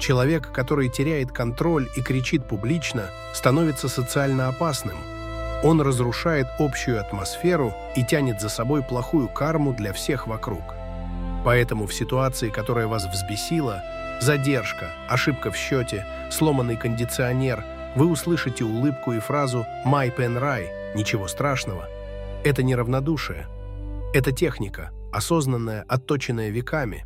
Человек, который теряет контроль и кричит публично, становится социально опасным. Он разрушает общую атмосферу и тянет за собой плохую карму для всех вокруг. Поэтому в ситуации, которая вас взбесила, задержка, ошибка в счете, сломанный кондиционер, вы услышите улыбку и фразу «Май пен рай» – «Ничего страшного». Это не равнодушие. Это техника, осознанная, отточенная веками.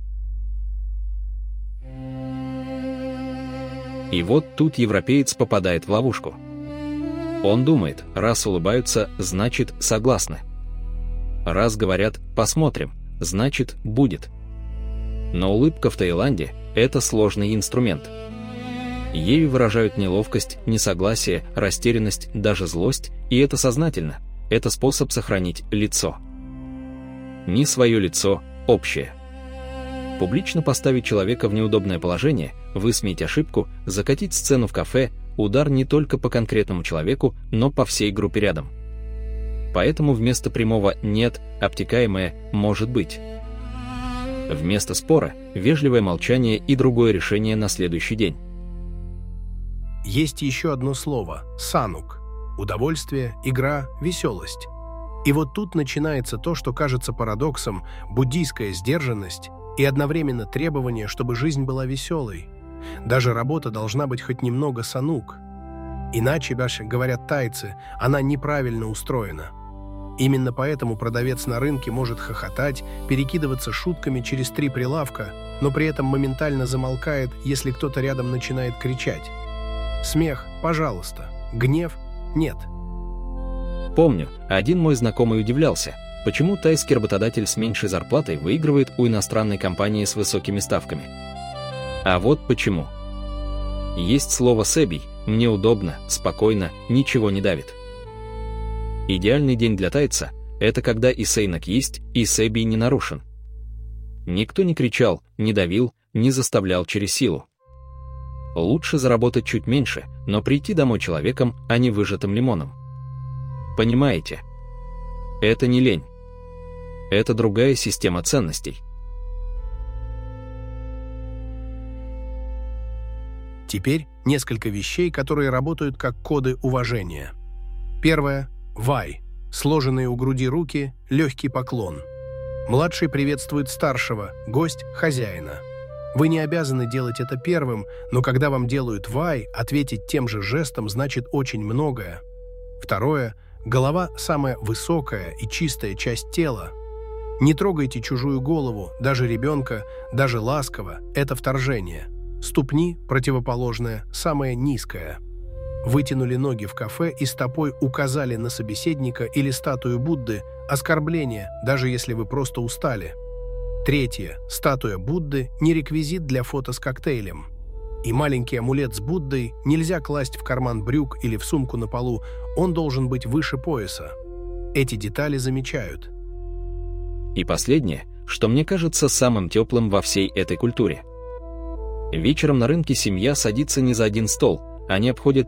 И вот тут европеец попадает в ловушку. Он думает, раз улыбаются, значит согласны. Раз говорят «посмотрим», значит будет. Но улыбка в Таиланде – это сложный инструмент. Ею выражают неловкость, несогласие, растерянность, даже злость, и это сознательно. Это способ сохранить лицо. Не свое лицо, общее. Публично поставить человека в неудобное положение, высмеять ошибку, закатить сцену в кафе – удар не только по конкретному человеку, но по всей группе рядом. Поэтому вместо прямого «нет» обтекаемое «может быть». Вместо спора – вежливое молчание и другое решение на следующий день. Есть еще одно слово – санук. Удовольствие, игра, веселость. И вот тут начинается то, что кажется парадоксом – буддийская сдержанность и одновременно требование, чтобы жизнь была веселой. Даже работа должна быть хоть немного санук. Иначе, говорят тайцы, она неправильно устроена. Именно поэтому продавец на рынке может хохотать, перекидываться шутками через 3 прилавка, но при этом моментально замолкает, если кто-то рядом начинает кричать. Смех – пожалуйста. Гнев – нет. Помню, один мой знакомый удивлялся, почему тайский работодатель с меньшей зарплатой выигрывает у иностранной компании с высокими ставками. А вот почему. Есть слово «сэбий» – мне удобно, спокойно, ничего не давит. Идеальный день для тайца – это когда и сейнок есть, и сэбий не нарушен. Никто не кричал, не давил, не заставлял через силу. Лучше заработать чуть меньше, но прийти домой человеком, а не выжатым лимоном. Понимаете? Это не лень. Это другая система ценностей. Теперь несколько вещей, которые работают как коды уважения. Первое – вай. Сложенные у груди руки, легкий поклон. Младший приветствует старшего, гость – хозяина. Вы не обязаны делать это первым, но когда вам делают вай, ответить тем же жестом значит очень многое. Второе – голова – самая высокая и чистая часть тела. Не трогайте чужую голову, даже ребенка, даже ласково – это вторжение. Ступни, противоположная, самая низкая. Вытянули ноги в кафе и стопой указали на собеседника или статую Будды – оскорбление, даже если вы просто устали. Третье. Статуя Будды – не реквизит для фото с коктейлем. И маленький амулет с Буддой нельзя класть в карман брюк или в сумку на полу, он должен быть выше пояса. Эти детали замечают. И последнее, что мне кажется самым теплым во всей этой культуре. Вечером на рынке семья садится не за один стол, они обходят